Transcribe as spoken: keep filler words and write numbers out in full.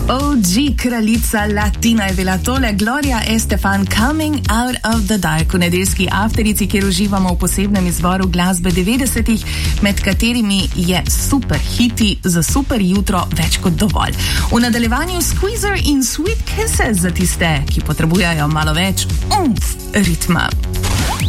O G kraljica latina je bila tole, Gloria Estefan, Coming Out of the Dark, v nedeljski afterici, kjer uživamo v posebnem izboru glasbe devetdesetih, med katerimi je super hiti za super jutro več kot dovolj. V nadaljevanju Squeezer in Sweet Kisses za tiste, ki potrebujejo malo več umf ritma.